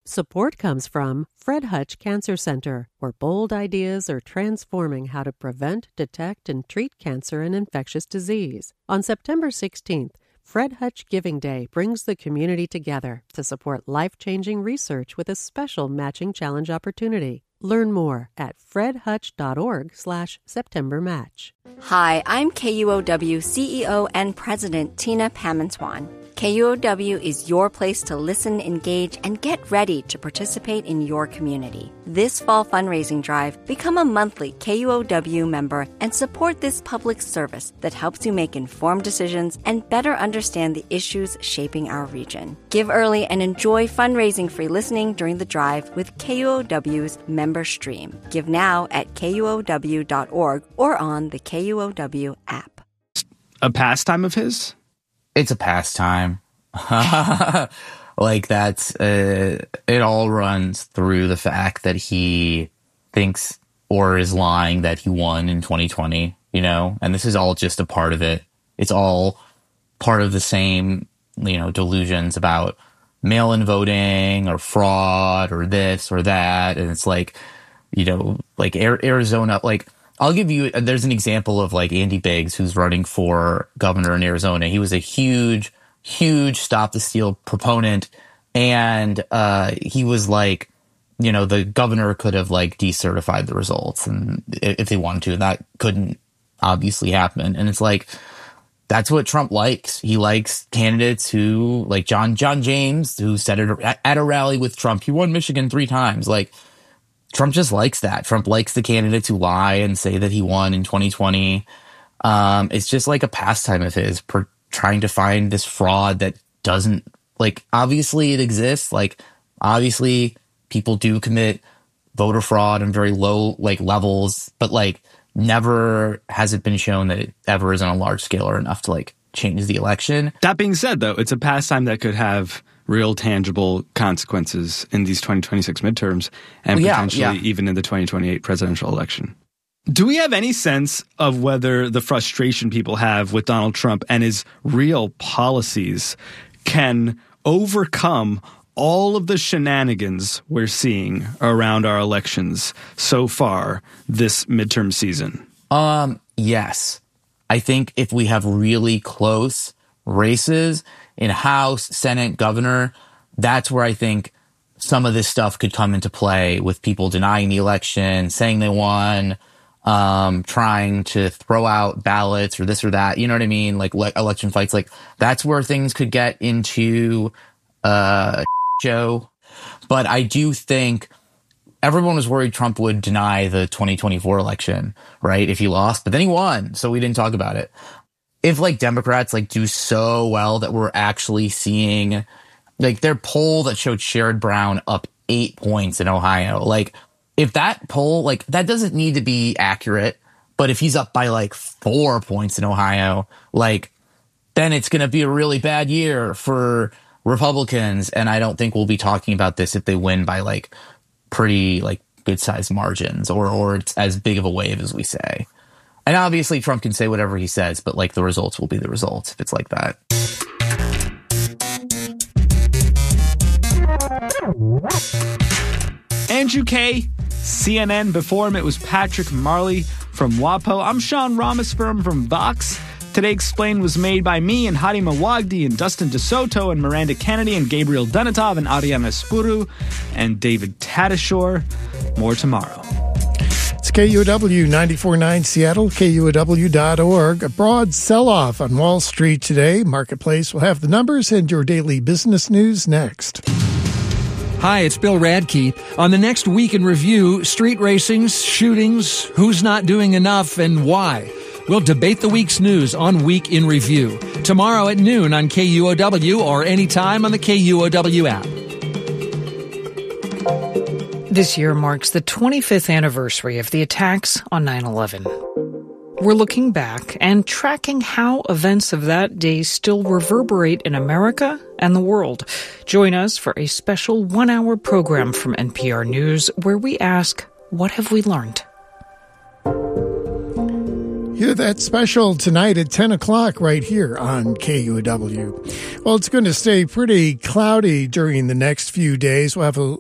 Support comes from Fred Hutch Cancer Center, where bold ideas are transforming how to prevent, detect, and treat cancer and infectious disease. On September 16th, Fred Hutch Giving Day brings the community together to support life-changing research with a special matching challenge opportunity. Learn more at fredhutch.org/SeptemberMatch. Hi, I'm KUOW CEO and President Tina Pamantwan. KUOW is your place to listen, engage, and get ready to participate in your community. This fall fundraising drive, become a monthly KUOW member and support this public service that helps you make informed decisions and better understand the issues shaping our region. Give early and enjoy fundraising free listening during the drive with KUOW's member stream. Give now at KUOW.org or on the KUOW app. A pastime of his? It's a pastime. Like that's it all runs through the fact that he thinks or is lying that he won in 2020, you know, and this is all just a part of it. It's all part of the same, you know, delusions about mail-in voting or fraud or this or that. And it's like, you know, like Arizona, like I'll give you, there's an example of like Andy Biggs, who's running for governor in Arizona. He was a huge Stop the Steal proponent. And he was like, you know, the governor could have like decertified the results and if they wanted to, that couldn't obviously happen. And it's like, that's what Trump likes. He likes candidates who like John James, who said it at a rally with Trump. He won Michigan 3 times. Like, Trump just likes that. Trump likes the candidates who lie and say that he won in 2020. It's just like a pastime of his, trying to find this fraud that doesn't, like, obviously it exists. Like, obviously people do commit voter fraud on very low, like, levels, but, like, never has it been shown that it ever is on a large scale or enough to, like, change the election. That being said, though, it's a pastime that could have real tangible consequences in these 2026 midterms and potentially even in the 2028 presidential election. Do we have any sense of whether the frustration people have with Donald Trump and his real policies can overcome all of the shenanigans we're seeing around our elections so far this midterm season? Yes. I think if we have really close races in House, Senate, governor, that's where I think some of this stuff could come into play, with people denying the election, saying they won, trying to throw out ballots or this or that. You know what I mean? Like election fights. Like, that's where things could get into show. But I do think everyone was worried Trump would deny the 2024 election, right? If he lost, but then he won, so we didn't talk about it. If like Democrats like do so well that we're actually seeing like their poll that showed Sherrod Brown up 8 points in Ohio, like if that poll, like that doesn't need to be accurate, but if he's up by like 4 points in Ohio, like then it's going to be a really bad year for Republicans. And I don't think we'll be talking about this if they win by like pretty like good sized margins or it's as big of a wave as we say. And obviously Trump can say whatever he says, but like the results will be the results if it's like that. Andrew K., CNN. Before him, it was Patrick Marley from WAPO. I'm Sean Ramaswamy from Vox. Today Explained was made by me and Hadi Mawagdi and Dustin DeSoto and Miranda Kennedy and Gabriel Dunatov and Ariana Spuru and David Tadashore. More tomorrow. It's KUOW 94.9 Seattle, KUOW.org. A broad sell-off on Wall Street today. Marketplace will have the numbers and your daily business news next. Hi, it's Bill Radke. On the next Week in Review, street racings, shootings, who's not doing enough, and why. We'll debate the week's news on Week in Review. Tomorrow at noon on KUOW or anytime on the KUOW app. This year marks the 25th anniversary of the attacks on 9/11. We're looking back and tracking how events of that day still reverberate in America and the world. Join us for a special 1-hour program from NPR News where we ask, what have we learned? Hear that special tonight at 10 o'clock right here on KUOW. Well, it's going to stay pretty cloudy during the next few days. We'll have a